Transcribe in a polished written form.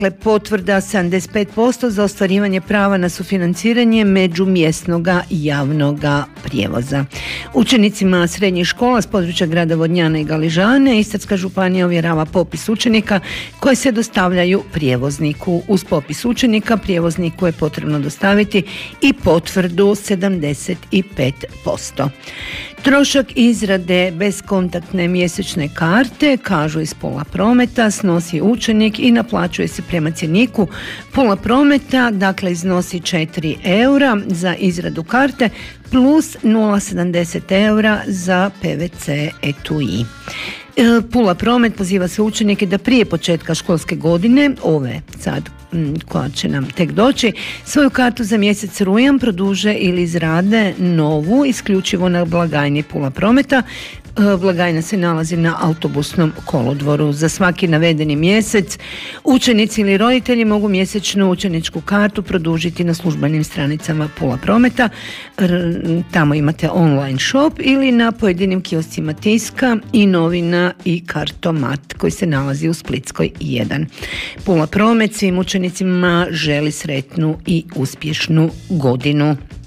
potvrda 75% za ostvarivanje prava na sufinanciranje međumjesnog javnog prijevoza. Učenicima srednjih škola s područja grada Vodnjana i Galižane Istarska županija ovjerava popis učenika koji se dostavljaju prijevozniku. Uz popis učenika prijevozniku je potrebno dostaviti i potvrdu 75%. Trošak izrade bezkontaktne mjesečne karte, kažu iz Pola prometa, snosi učenik i naplaćuje se prema cjeniku Pola prometa, dakle iznosi 4 eura za izradu karte plus 0,70 eura za PVC etui. Pula promet poziva se učenike da prije početka školske godine, ove sad koja će nam tek doći, svoju kartu za mjesec rujan produže ili izrade novu isključivo na blagajni Pula prometa. Blagajna se nalazi na autobusnom kolodvoru. Za svaki navedeni mjesec učenici ili roditelji mogu mjesečnu učeničku kartu produžiti na službenim stranicama Pula prometa. Tamo imate online shop ili na pojedinim kioscima Tiska i Novina i Kartomat koji se nalazi u Splitskoj 1. Pula promet svim učenicima želi sretnu i uspješnu godinu.